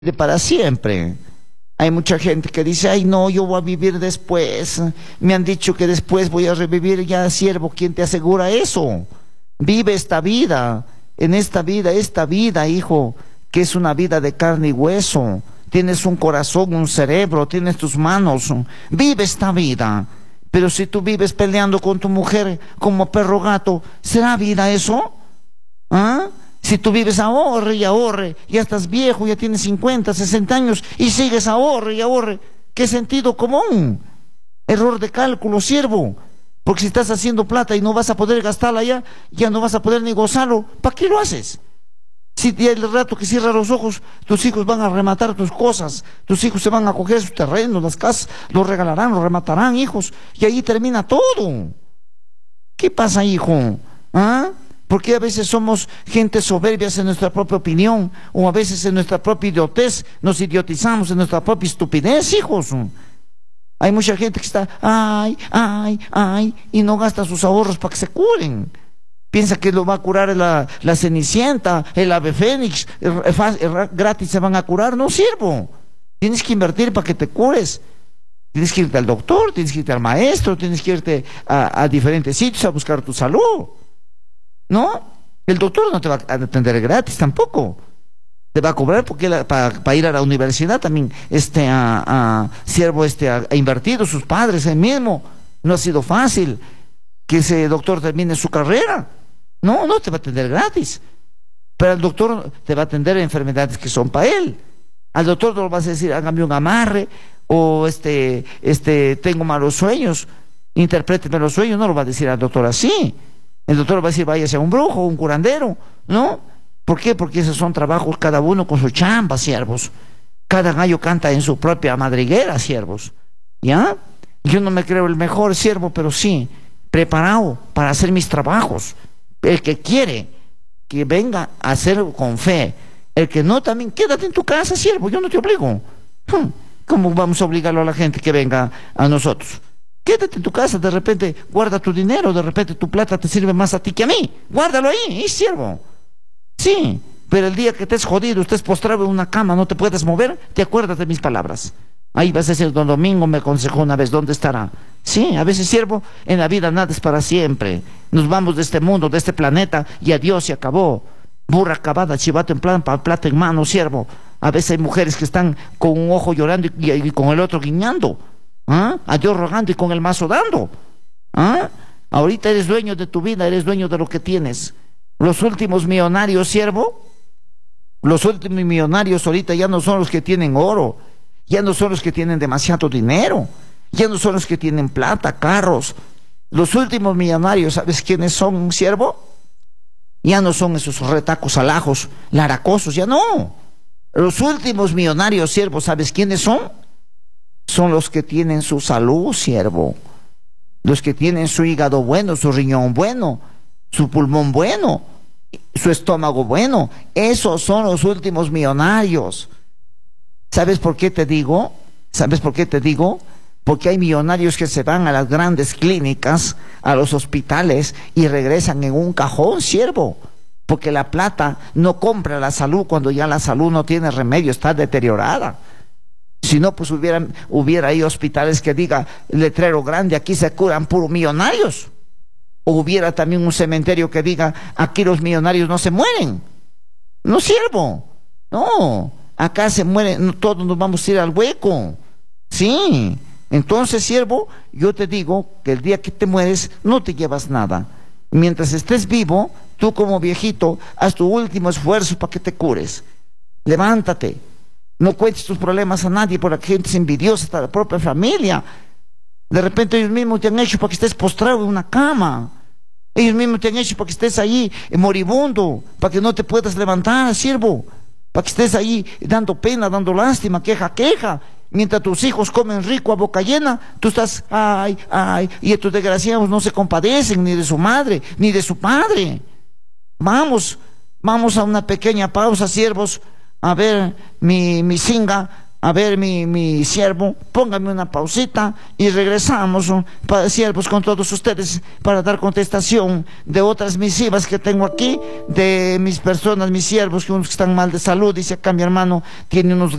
de para siempre. Hay mucha gente que dice, ay no, yo voy a vivir después. Me han dicho que después voy a revivir. Ya, siervo, ¿quién te asegura eso? Vive esta vida, en esta vida, hijo, que es una vida de carne y hueso. Tienes un corazón, un cerebro, tienes tus manos. Vive esta vida. Pero si tú vives peleando con tu mujer como perro gato, ¿será vida eso? ¿Ah? Si tú vives ahorre y ahorre, ya estás viejo, ya tienes 50, 60 años y sigues ahorre y ahorre, ¿qué sentido común? Error de cálculo, siervo. Porque si estás haciendo plata y no vas a poder gastarla ya no vas a poder ni gozarlo, ¿para qué lo haces? Si el rato que cierras los ojos, tus hijos van a rematar tus cosas, tus hijos se van a coger sus terrenos, las casas, los regalarán, los rematarán, hijos, y ahí termina todo. ¿Qué pasa, hijo? ¿Ah? Porque a veces somos gente soberbias en nuestra propia opinión, o a veces en nuestra propia idiotez, nos idiotizamos en nuestra propia estupidez, hijos. Hay mucha gente que está, ay, y no gasta sus ahorros para que se curen. Piensa que lo va a curar la Cenicienta, el ave fénix, gratis se van a curar. No, siervo. Tienes que invertir para que te cures. Tienes que irte al doctor, tienes que irte al maestro, tienes que irte a diferentes sitios a buscar tu salud. ¿No? El doctor no te va a atender gratis tampoco. Te va a cobrar porque para ir a la universidad también siervo ha invertido sus padres, él mismo. No ha sido fácil que ese doctor termine su carrera. No te va a atender gratis. Pero el doctor te va a atender enfermedades que son para él. Al doctor no le vas a decir, hágame un amarre, o tengo malos sueños, interpréteme los sueños. No lo va a decir al doctor así. El doctor va a decir, váyase a un brujo, un curandero, ¿no? ¿Por qué? Porque esos son trabajos cada uno con su chamba, siervos. Cada gallo canta en su propia madriguera, siervos. ¿Ya? Yo no me creo el mejor siervo, pero sí, preparado para hacer mis trabajos. El que quiere, que venga a hacer con fe. El que no, también quédate en tu casa, siervo, yo no te obligo. ¿Cómo vamos a obligarlo a la gente que venga a nosotros? Quédate en tu casa, de repente guarda tu dinero, de repente tu plata te sirve más a ti que a mí. Guárdalo ahí, siervo. Sí, pero el día que estés jodido, estés postrado en una cama, no te puedes mover, te acuerdas de mis palabras. Ahí vas a decir, don Domingo me aconsejó una vez, ¿dónde estará? Sí, a veces, siervo, en la vida nada es para siempre. Nos vamos de este mundo, de este planeta, y adiós, se acabó. Burra acabada, chivato en plan, plata en mano, siervo. A veces hay mujeres que están con un ojo llorando y con el otro guiñando. ¿Ah? A Dios rogando y con el mazo dando. ¿Ah? Ahorita eres dueño de tu vida, eres dueño de lo que tienes. Los últimos millonarios, siervo, los últimos millonarios ahorita ya no son los que tienen oro, ya no son los que tienen demasiado dinero, ya no son los que tienen plata, carros. Los últimos millonarios, ¿sabes quiénes son, siervo? Ya no son esos retacos alajos, laracosos, ya no. Los últimos millonarios, siervo, ¿sabes quiénes son? Son los que tienen su salud, siervo. Los que tienen su hígado bueno, su riñón bueno, su pulmón bueno, su estómago bueno. Esos son los últimos millonarios. ¿Sabes por qué te digo? ¿Sabes por qué te digo? Porque hay millonarios que se van a las grandes clínicas, a los hospitales, y regresan en un cajón, siervo. Porque la plata no compra la salud cuando ya la salud no tiene remedio, está deteriorada. Si no, pues hubiera ahí hospitales que diga, letrero grande, aquí se curan puros millonarios. O hubiera también un cementerio que diga, aquí los millonarios no se mueren. No, siervo. No, acá se mueren, todos nos vamos a ir al hueco. Sí. Entonces, siervo, yo te digo que el día que te mueres no te llevas nada. Mientras estés vivo, tú como viejito, haz tu último esfuerzo para que te cures. Levántate. No cuentes tus problemas a nadie, por la gente es envidiosa, hasta la propia familia. De repente ellos mismos te han hecho para que estés postrado en una cama. Ellos mismos te han hecho para que estés ahí moribundo, para que no te puedas levantar, siervo. Para que estés ahí dando pena, dando lástima, queja. Mientras tus hijos comen rico a boca llena, tú estás, ay, y estos desgraciados no se compadecen ni de su madre, ni de su padre. Vamos a una pequeña pausa, siervos. A ver, mi singa, A ver, mi siervo, póngame una pausita y regresamos, siervos, con todos ustedes para dar contestación de otras misivas que tengo aquí, de mis personas, mis siervos, que unos que están mal de salud. Dice acá mi hermano, tiene unos